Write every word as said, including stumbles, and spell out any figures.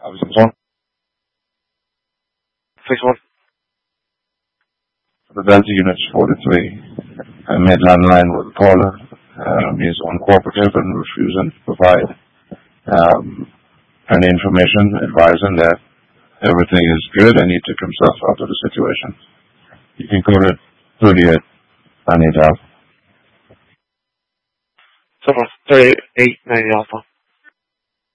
Officer one. Six one. The Delta Unit forty-three. I made landline with the caller. Um, he's uncooperative and refusing to provide um, any information, advising that everything is good and he took himself out of the situation. You can go to thirty-eight. I need help. Someone thirty-eight ninety Alpha.